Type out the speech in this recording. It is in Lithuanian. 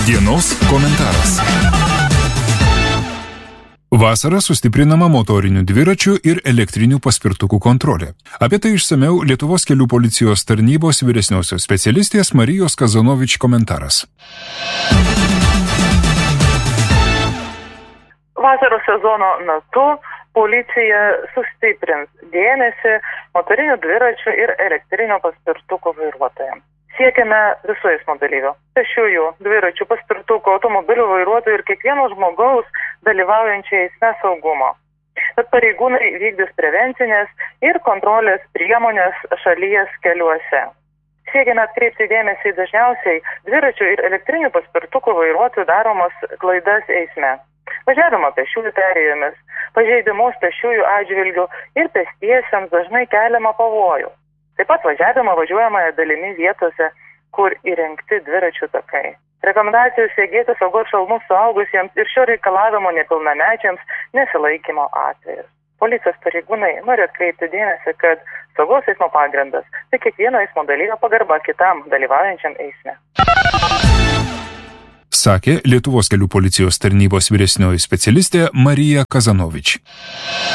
Dienos komentaras. Vasarą sustiprinama motorinių dviračių ir elektrinių paspirtukų kontrolė. Apie tai išsamiau Lietuvos kelių policijos tarnybos vyresniosios specialistės Marijos Kazanovič komentaras. Vasaros sezono metu policija sustiprins dėmesį motorinių dviračių ir elektrinio paspirtukų vairuotojams. Siekiame visų eismo dalyvių, pėsčiųjų, dviračių, paspirtukų, automobilių vairuotojų ir kiekvieno žmogaus dalyvaujančių eisme saugumo. Tad pareigūnai vykdys prevencinės ir kontrolės priemonės šalies keliuose. Siekiame atkreipti dėmesį dažniausiai dviračių ir elektrinių paspirtukų vairuotojų daromas klaidas eisme. Važiavimą pėsčiųjų perėjomis, pažeidimus pėsčiųjų atžvilgių ir pėstiesiems dažnai keliama pavojų. Taip pat važiavimą važiuojamąją dalimi vietose, kur įrengti dviračių takai. Rekomendacijų segėti saugos šalmus suaugusiems ir šio reikalavimo nepilnamečiams nesilaikymo atvejus. Policijos pareigūnai nori atkreipti dėmesį, kad saugos eismo pagrindas tai kiekvieno eismo dalyvio pagarba kitam dalyvaujančiam eisme. Sakė Lietuvos kelių policijos tarnybos vyresnioji specialistė Marija Kazanovič.